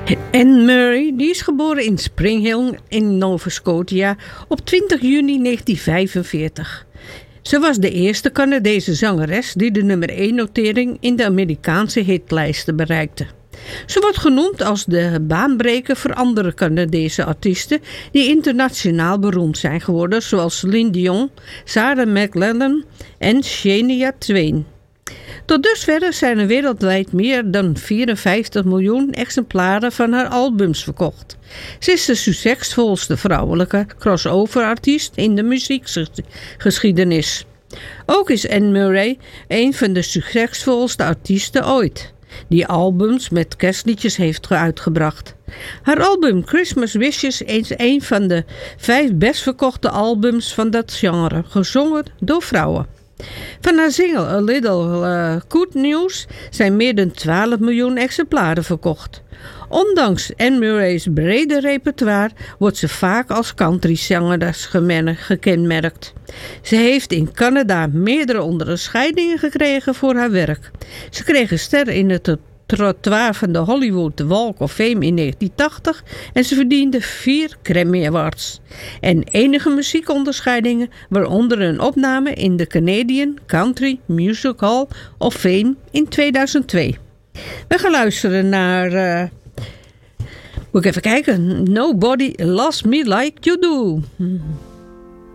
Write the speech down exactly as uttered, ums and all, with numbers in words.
Anne Murray die is geboren in Spring Hill in Nova Scotia op twintig juni negentien vijfenveertig. Ze was de eerste Canadese zangeres die de nummer één notering in de Amerikaanse hitlijsten bereikte. Ze wordt genoemd als de baanbreker voor andere Canadese artiesten die internationaal beroemd zijn geworden, zoals Celine Dion, Sarah McLachlan en Shania Twain. Tot dusver zijn er wereldwijd meer dan vierenvijftig miljoen exemplaren van haar albums verkocht. Ze is de succesvolste vrouwelijke crossover-artiest in de muziekgeschiedenis. Ook is Anne Murray een van de succesvolste artiesten ooit, die albums met kerstliedjes heeft uitgebracht. Haar album Christmas Wishes is een van de vijf best verkochte albums van dat genre, gezongen door vrouwen. Van haar single A Little uh, Good News zijn meer dan twaalf miljoen exemplaren verkocht. Ondanks Anne Murray's brede repertoire wordt ze vaak als countryzangeres gekenmerkt. Ze heeft in Canada meerdere onderscheidingen gekregen voor haar werk. Ze kreeg een ster in het trottoir van de Hollywood Walk of Fame in negentien tachtig en ze verdiende vier Grammy Awards. En enige muziekonderscheidingen, waaronder een opname in de Canadian Country Music Hall of Fame in tweeduizend twee. We gaan luisteren naar, uh, moet ik even kijken, Nobody Loves Me Like You Do.